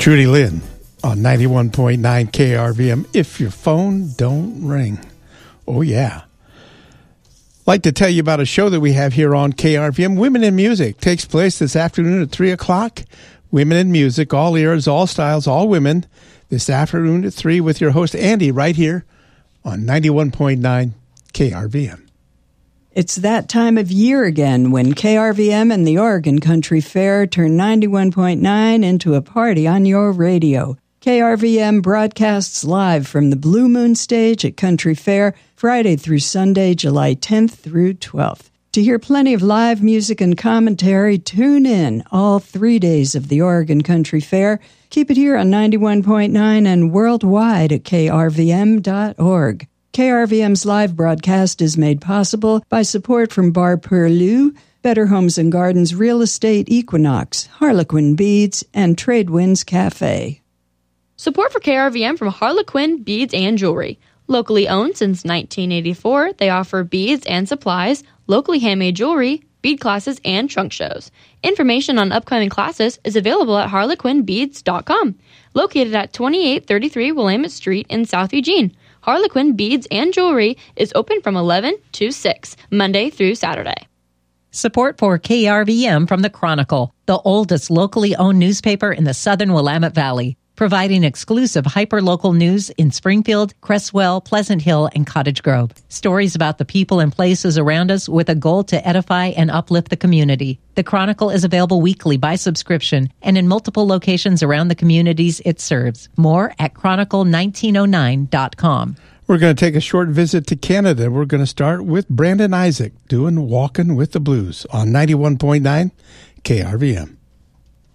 Trudy Lynn on 91.9 KRVM. If your phone don't ring. Oh, yeah. Like to tell you about a show that we have here on KRVM. Women in Music takes place this afternoon at 3 o'clock. Women in Music, all eras, all styles, all women. This afternoon at 3 with your host, Andy, right here on 91.9 KRVM. It's that time of year again when KRVM and the Oregon Country Fair turn 91.9 into a party on your radio. KRVM broadcasts live from the Blue Moon Stage at Country Fair Friday through Sunday, July 10th through 12th. To hear plenty of live music and commentary, tune in all 3 days of the Oregon Country Fair. Keep it here on 91.9 and worldwide at krvm.org. KRVM's live broadcast is made possible by support from Bar Perlu, Better Homes and Gardens Real Estate Equinox, Harlequin Beads, and Tradewinds Cafe. Support for KRVM from Harlequin Beads and Jewelry. Locally owned since 1984, they offer beads and supplies, locally handmade jewelry, bead classes, and trunk shows. Information on upcoming classes is available at harlequinbeads.com, located at 2833 Willamette Street in South Eugene. Harlequin Beads and Jewelry is open from 11 to 6, Monday through Saturday. Support for KRVM from the Chronicle, the oldest locally owned newspaper in the southern Willamette Valley, providing exclusive hyper-local news in Springfield, Cresswell, Pleasant Hill, and Cottage Grove. Stories about the people and places around us with a goal to edify and uplift the community. The Chronicle is available weekly by subscription and in multiple locations around the communities it serves. More at chronicle1909.com. We're going to take a short visit to Canada. We're going to start with Brandon Isaac doing Walking with the Blues on 91.9 KRVM.